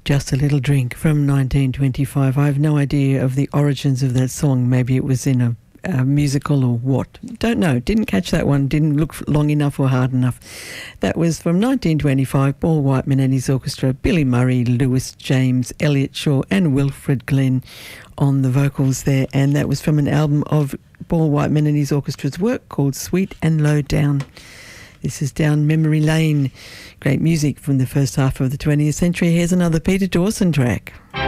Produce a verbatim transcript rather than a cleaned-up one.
Just a Little Drink from nineteen twenty-five. I have no idea of the origins of that song. Maybe it was in a, a musical or what. Don't know. Didn't catch that one. Didn't look long enough or hard enough. That was from nineteen twenty-five. Paul Whiteman and his orchestra. Billy Murray, Lewis James, Elliot Shaw and Wilfred Glenn on the vocals there. And that was from an album of Paul Whiteman and his orchestra's work called Sweet and Low Down. This is Down Memory Lane. Great music from the first half of the twentieth century. Here's another Peter Dawson track.